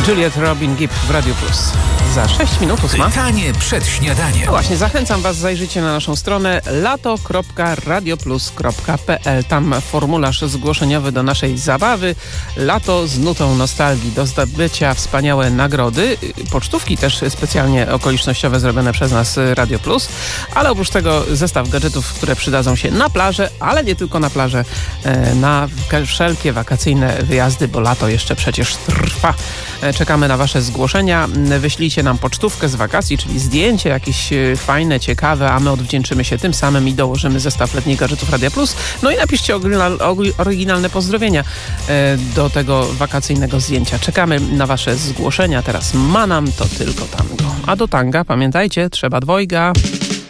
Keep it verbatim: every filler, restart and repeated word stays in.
Juliet Robin Gibb w Radio Plus. Za sześć minut ósma. Pytanie przed śniadaniem. No właśnie, zachęcam Was, zajrzyjcie na naszą stronę lato kropka radioplus kropka p l. Tam formularz zgłoszeniowy do naszej zabawy. Lato z nutą nostalgii. Do zdobycia wspaniałe nagrody. Pocztówki też specjalnie okolicznościowe zrobione przez nas Radio Plus. Ale oprócz tego zestaw gadżetów, które przydadzą się na plażę, ale nie tylko na plażę, na wszelkie wakacyjne wyjazdy, bo lato jeszcze przecież trwa. Czekamy na Wasze zgłoszenia. Wyślijcie nam pocztówkę z wakacji, czyli zdjęcie jakieś fajne, ciekawe, a my odwdzięczymy się tym samym i dołożymy zestaw letnich gadżetów Radia Plus. No i napiszcie oryginalne pozdrowienia do tego wakacyjnego zdjęcia. Czekamy na Wasze zgłoszenia. Teraz Manam to tylko tango. A do tanga, pamiętajcie, trzeba dwojga.